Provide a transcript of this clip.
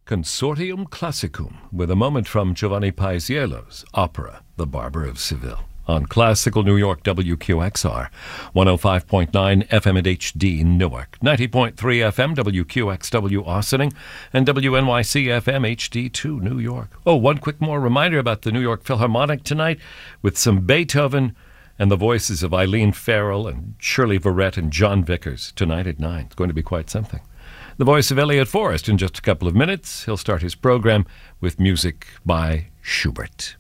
Consortium Classicum, with a moment from Giovanni Paisiello's opera, The Barber of Seville, on Classical New York WQXR, 105.9 FM at HD Newark, 90.3 FM WQXW Austining, and WNYC FM HD2 New York. Oh, one quick more reminder about the New York Philharmonic tonight, with some Beethoven and the voices of Eileen Farrell and Shirley Verrett and John Vickers tonight at 9. It's going to be quite something. The voice of Elliot Forrest in just a couple of minutes. He'll start his program with music by Schubert.